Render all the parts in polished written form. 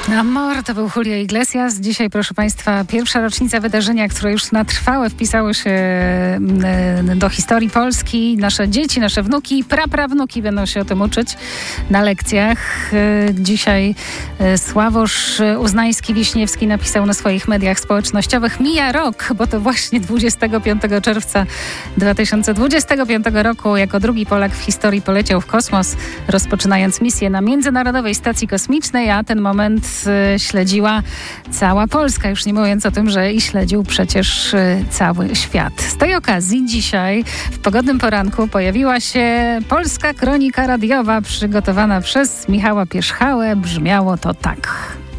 Amor to był Julio Iglesias. Dzisiaj, proszę Państwa, pierwsza rocznica wydarzenia, które już na trwałe wpisało się do historii Polski. Nasze dzieci, nasze wnuki, praprawnuki będą się o tym uczyć na lekcjach. Dzisiaj Sławosz Uznański-Wiśniewski napisał na swoich mediach społecznościowych: mija rok, bo to właśnie 25 czerwca 2025 roku jako drugi Polak w historii poleciał w kosmos, rozpoczynając misję na Międzynarodowej Stacji Kosmicznej, a ten moment śledziła cała Polska, już nie mówiąc o tym, że i śledził przecież cały świat. Z tej okazji dzisiaj w pogodnym poranku pojawiła się Polska Kronika Radiowa przygotowana przez Michała Pierzchałę. Brzmiało to tak.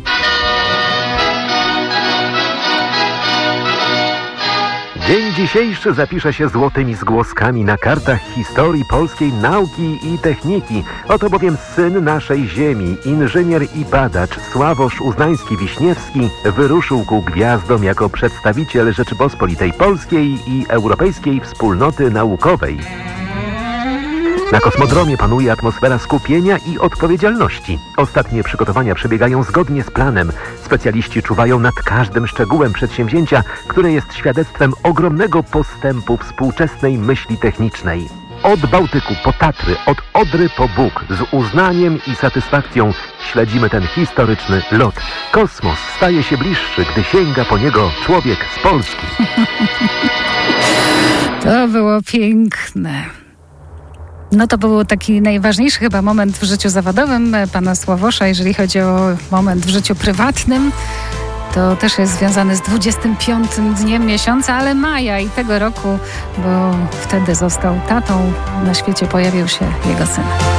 Dzień dzisiejszy zapisze się złotymi zgłoskami na kartach historii polskiej nauki i techniki. Oto bowiem syn naszej ziemi, inżynier i badacz Sławosz Uznański-Wiśniewski wyruszył ku gwiazdom jako przedstawiciel Rzeczypospolitej Polskiej i Europejskiej Wspólnoty Naukowej. Na kosmodromie panuje atmosfera skupienia i odpowiedzialności. Ostatnie przygotowania przebiegają zgodnie z planem. Specjaliści czuwają nad każdym szczegółem przedsięwzięcia, które jest świadectwem ogromnego postępu współczesnej myśli technicznej. Od Bałtyku po Tatry, od Odry po Bóg, z uznaniem i satysfakcją śledzimy ten historyczny lot. Kosmos staje się bliższy, gdy sięga po niego człowiek z Polski. To było piękne. No to był taki najważniejszy chyba moment w życiu zawodowym pana Sławosza. Jeżeli chodzi o moment w życiu prywatnym, to też jest związany z 25 dniem miesiąca, ale maja i tego roku, bo wtedy został tatą. Na świecie pojawił się jego syn.